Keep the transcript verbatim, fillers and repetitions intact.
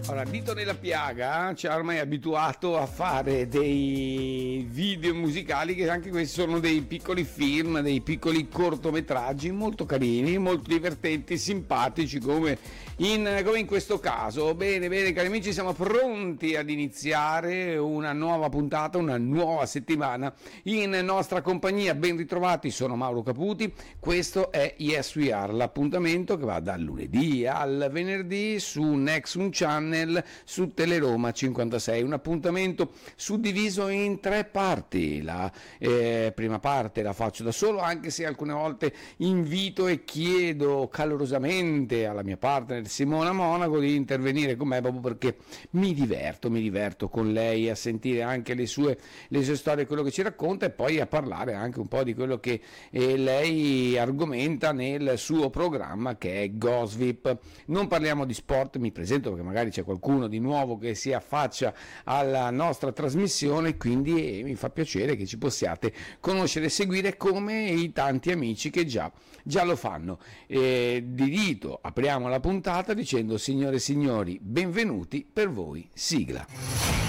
Allora, Dito nella piaga ci ha ormai abituato a fare dei video musicali che anche questi sono dei piccoli film, dei piccoli cortometraggi molto carini, molto divertenti, simpatici come in, come in questo caso. Bene, bene cari amici, siamo pronti ad iniziare una nuova puntata, una nuova settimana in nostra compagnia. Ben ritrovati, sono Mauro Caputi, questo è Yes We Are, l'appuntamento che va dal lunedì al venerdì su Nexum Channel su Teleroma cinquantasei, un appuntamento suddiviso in tre parti. La eh, prima parte la faccio da solo, anche se alcune volte invito e chiedo calorosamente alla mia partner Simona Monaco di intervenire con me, proprio perché mi diverto, mi diverto con lei a sentire anche le sue, le sue storie, quello che ci racconta, e poi a parlare anche un po' di quello che eh, lei argomenta nel suo programma, che è Gossip. Non parliamo di sport, mi presento perché magari c'è qualcuno di nuovo che si affaccia alla nostra trasmissione, quindi mi fa piacere che ci possiate conoscere e seguire come i tanti amici che già, già lo fanno. E di Dito apriamo la puntata dicendo: signore e signori, benvenuti, per voi sigla.